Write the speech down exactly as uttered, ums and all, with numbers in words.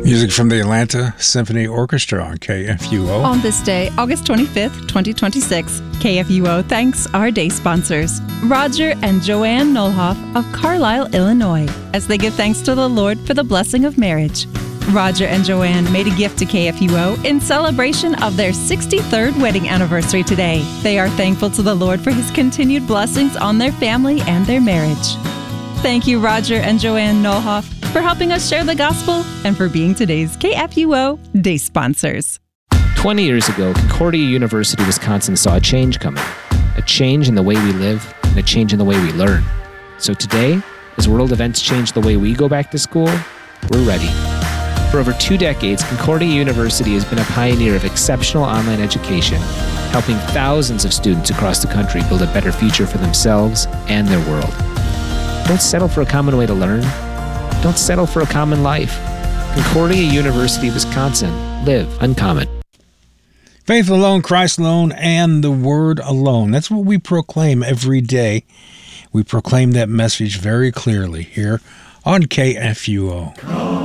Music from the Atlanta Symphony Orchestra on K F U O. On this day, August twenty-fifth, twenty twenty-six, K F U O thanks our day sponsors, Roger and Joanne Nolhoff of Carlisle, Illinois, as they give thanks to the Lord for the blessing of marriage. Roger and Joanne made a gift to K F U O in celebration of their sixty-third wedding anniversary today. They are thankful to the Lord for His continued blessings on their family and their marriage. Thank you, Roger and Joanne Nolhoff, for helping us share the gospel and for being today's K F U O day sponsors. twenty years ago, Concordia University, Wisconsin saw a change coming. A change in the way we live and a change in the way we learn. So today, as world events change the way we go back to school, we're ready. For over two decades, Concordia University has been a pioneer of exceptional online education, helping thousands of students across the country build a better future for themselves and their world. Don't settle for a common way to learn. Don't settle for a common life. Concordia University, Wisconsin. Live uncommon. Faith alone, Christ alone, and the Word alone. That's what we proclaim every day. We proclaim that message very clearly here on K F U O.